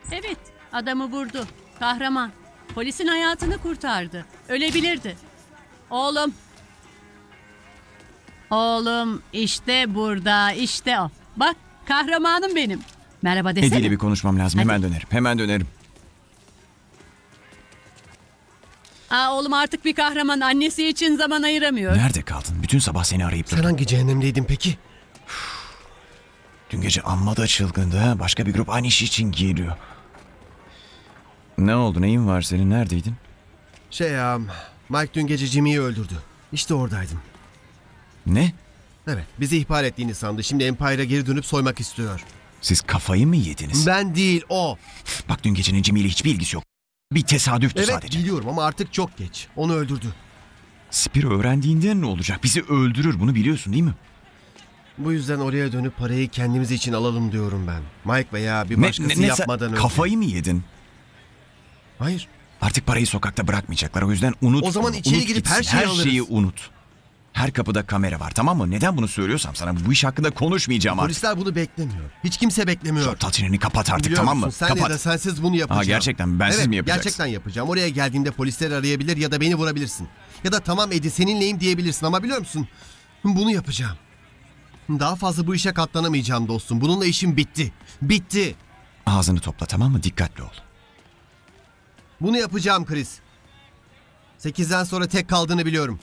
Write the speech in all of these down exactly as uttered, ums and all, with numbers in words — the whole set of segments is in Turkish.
Evet, adamı vurdu. Kahraman. Polisin hayatını kurtardı. Ölebilirdi. Oğlum. Oğlum işte burada, işte o. Bak, kahramanım benim. Merhaba desene. Eddie ile bir konuşmam lazım. Hadi. Hemen dönerim. Hemen dönerim. Aa, oğlum artık bir kahraman. Annesi için zaman ayıramıyor. Nerede kaldın? Bütün sabah seni arayıp Sen durdum. hangi cehennemdeydin peki? Dün gece amma da çılgındı ha. Başka bir grup aynı iş için geliyor. Ne oldu? Neyin var senin? Neredeydin? Şey ya, Mike dün gece Jimmy'yi öldürdü. İşte oradaydım. Ne? Evet, bizi ihbar ettiğini sandı. Şimdi Empire'a geri dönüp soymak istiyor. Siz kafayı mı yediniz? Ben değil, o. Bak dün gecenin Jimmy ile hiçbir ilgisi yok. Bir tesadüftü Evet, sadece. biliyorum ama artık çok geç. Onu öldürdü. Spiro öğrendiğinde ne olacak? Bizi öldürür. Bunu biliyorsun değil mi? Bu yüzden oraya dönüp parayı kendimiz için alalım diyorum ben. Mike veya bir Ne- başkası ne- ne- yapmadan önce. Kafayı mı yedin? Hayır. Artık parayı sokakta bırakmayacaklar. O yüzden unut. O zaman onu, içeri unut girip gitsin. her şeyi Her alırız. şeyi unut. Her kapıda kamera var, tamam mı? Neden bunu söylüyorsam sana bu iş hakkında konuşmayacağım artık. Polisler bunu beklemiyor. Hiç kimse beklemiyor. Şaptal çeneni kapat artık, Biliyor tamam mı? musun, Sen Kapat. ya da sensiz bunu yapacağım. Ha, gerçekten bensiz evet, mi yapacaksın? gerçekten yapacağım. Oraya geldiğimde polisler arayabilir ya da beni vurabilirsin. Ya da tamam Eddie seninleyim diyebilirsin ama biliyor musun? Bunu yapacağım. Daha fazla bu işe katlanamayacağım dostum. Bununla işim bitti. Bitti. Ağzını topla, tamam mı? Dikkatli ol. Bunu yapacağım Chris. Sekizden sonra tek kaldığını biliyorum.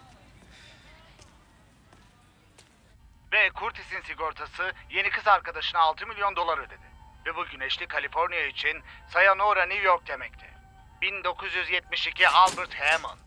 Ve Curtis'in sigortası yeni kız arkadaşına altı milyon dolar ödedi. Ve bu güneşli Kaliforniya için Sayonara New York demekti. bin dokuz yüz yetmiş iki Albert Hammond.